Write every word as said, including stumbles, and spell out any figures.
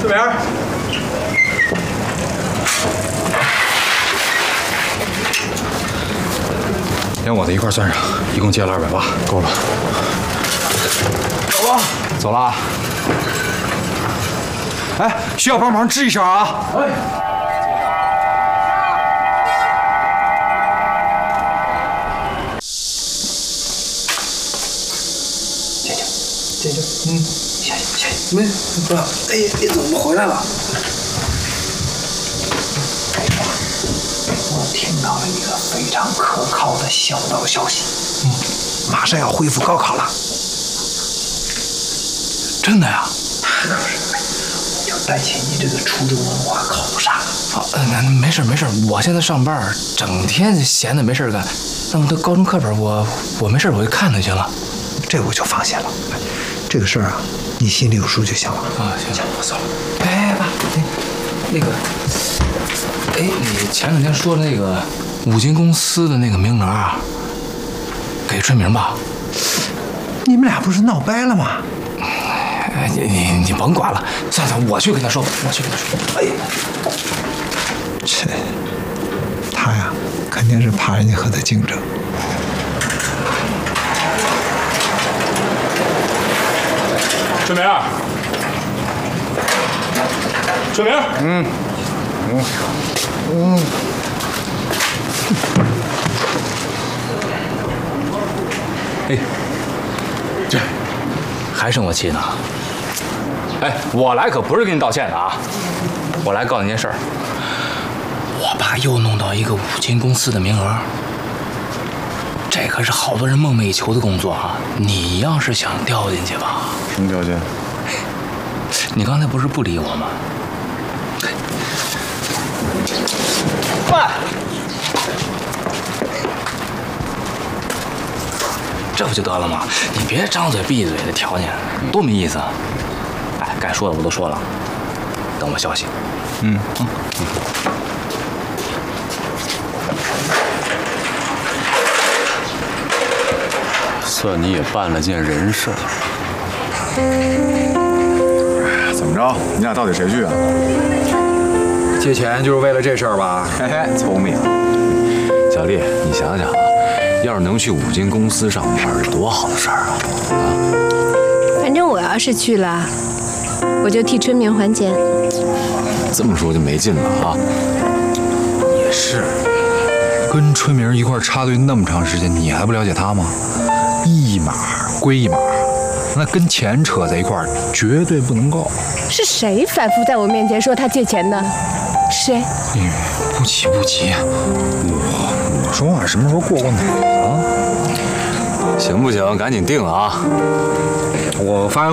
这边。连我的一块算上，一共借了二百八，够了。走吧，走了。哎，需要帮忙吱一声啊！哎。 姐姐，嗯，下去下去，没不要，哎，你怎么回来了？我听到了一个非常可靠的小道消息，嗯，马上要恢复高考了。 真的呀？ 那可是，我就担心你这个初中文化考不上。 啊，那没事没事，我现在上班，整天闲的没事干，那么多高中课本，我我没事我就看就行了。 这我就放心了。 这个事儿啊，你心里有数就行了。 啊，行行，我走了。哎，爸，那个，哎，你前两天说的那个五金公司的那个名额啊，给春明吧。 你们俩不是闹掰了吗？ 哎，你你你甭管了，算算，我去跟他说吧，我去跟他说。哎， 这他呀，肯定是怕人家和他竞争。 春明，春明，嗯，嗯，嗯， 哎，这还生我气呢？哎，我来可不是给你道歉的啊，我来告诉你件事儿，我爸又弄到一个五金公司的名额。 这可是好多人梦寐以求的工作啊！你要是想调进去吧， 什么条件？ 你刚才不是不理我吗？爸，这不就得了吗？你别张嘴闭嘴的条件，多没意思啊！哎，该说的我都说了，等我消息。 嗯嗯。嗯 算你也办了件人事儿。怎么着？你俩到底谁去啊？ 借钱就是为了这事儿吧？ 嘿嘿，聪明。小丽，你想想啊，要是能去五金公司上班，是多好的事儿啊！啊。 反正我要是去了，我就替春明还钱。 这么说就没劲了啊。 也是，跟春明一块插队那么长时间，你还不了解他吗？ 一码归一码，那跟钱扯在一块儿，绝对不能够。 是谁反复在我面前说他借钱的？谁？ 哎，不急不急，我我说话什么时候过过脑子啊？ 行不行？赶紧定啊！ 我发完